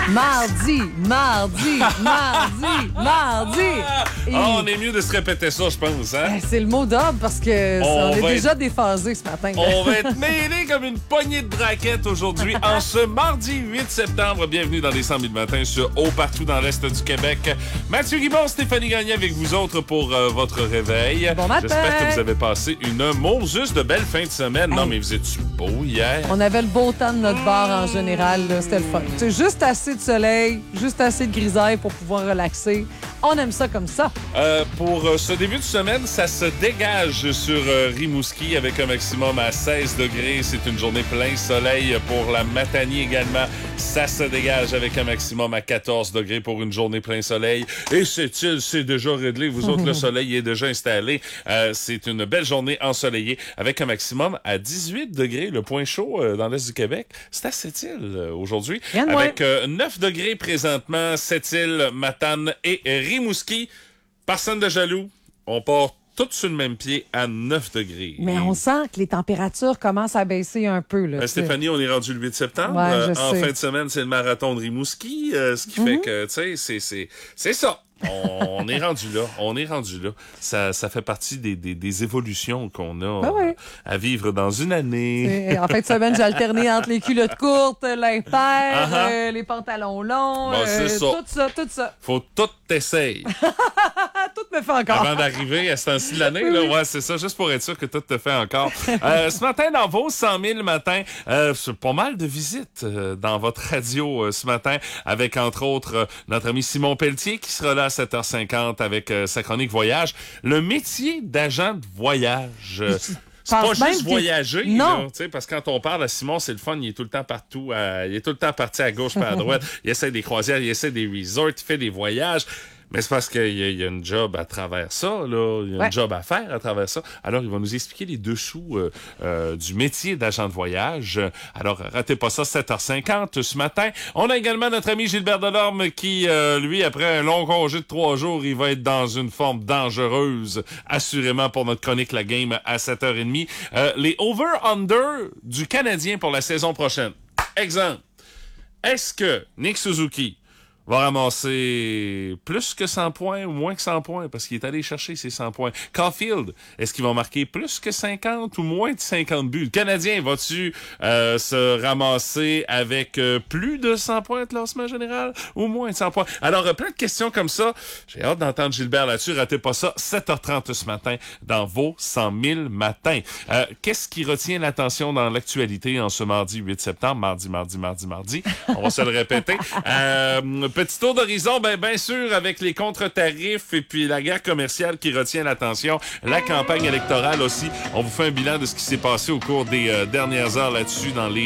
Mardi. On est mieux de se répéter ça, je pense. Hein? C'est le mot d'ordre parce que on est déjà déphasé ce matin. On va être mêlés comme une poignée de braquettes aujourd'hui, en ce mardi 8 septembre. Bienvenue dans les 100 000 matins sur Haut partout dans l'Est du Québec. Mathieu Guibon, Stéphanie Gagné avec vous autres pour votre réveil. Bon matin. J'espère que vous avez passé une juste de belle fin de semaine. Non, mais vous étiez beau hier? On avait le beau temps de notre bar en général. Là. C'était le fun. C'est juste assez de soleil, juste assez de grisaille pour pouvoir relaxer. On aime ça comme ça. Pour ce début de semaine, ça se dégage sur Rimouski avec un maximum à 16 degrés. C'est une journée plein soleil pour la Matanie également. Ça se dégage avec un maximum à 14 degrés pour une journée plein soleil. Et c'est déjà réglé. Vous autres, le soleil est déjà installé. C'est une belle journée ensoleillée avec un maximum à 18 degrés. Le point chaud dans l'Est du Québec, c'est à Sept-Îles aujourd'hui. Avec 9 degrés présentement, Sept-Îles, Matane et Rimouski. Personne de jaloux. On part tous sur le même pied à 9 degrés. Mais on sent que les températures commencent à baisser un peu. Là, Stéphanie, on est rendu le 8 septembre. Ouais, en fin de semaine, c'est le marathon de Rimouski. Ce qui fait que, tu sais, c'est ça. On est rendu là. Ça fait partie des évolutions qu'on a à vivre dans une année. En fin de semaine, j'ai alterné entre les culottes courtes, l'impair, les pantalons longs, tout ça. Faut tout essayer. Tout me fait encore. Avant d'arriver à ce temps-ci de l'année, là, ouais, c'est ça, juste pour être sûr que tout te fait encore. Ce matin, dans vos 100 000 matins, c'est pas mal de visites dans votre radio ce matin, avec entre autres notre ami Simon Pelletier qui sera là à 7h50 avec sa chronique voyage. Le métier d'agent de voyage. C'est pas juste voyager, là, parce que quand on parle à Simon, c'est le fun, il est tout le temps partout, il est tout le temps parti à gauche pas à droite, il essaie des croisières, il essaie des resorts, il fait des voyages. Mais c'est parce qu'il y a une job à travers ça, là. Il y a une job à faire à travers ça. Alors, il va nous expliquer les dessous du métier d'agent de voyage. Alors, ratez pas ça, 7h50 ce matin. On a également notre ami Gilbert Delorme qui, lui, après un long congé de 3 jours, il va être dans une forme dangereuse, assurément, pour notre chronique La Game à 7h30. Les over-under du Canadien pour la saison prochaine. Exemple. Est-ce que Nick Suzuki va ramasser plus que 100 points ou moins que 100 points parce qu'il est allé chercher ses 100 points? Caulfield, est-ce qu'il va marquer plus que 50 ou moins de 50 buts? Le Canadien, va-tu se ramasser avec plus de 100 points de classement général ou moins de 100 points? Alors, plein de questions comme ça. J'ai hâte d'entendre Gilbert là-dessus. Ratez pas ça, 7h30 ce matin dans vos 100 000 matins. Qu'est-ce qui retient l'attention dans l'actualité en ce mardi 8 septembre? Mardi. On va se le répéter. Petit tour d'horizon, bien sûr, avec les contre-tarifs et puis la guerre commerciale qui retient l'attention. La campagne électorale aussi. On vous fait un bilan de ce qui s'est passé au cours des dernières heures là-dessus dans les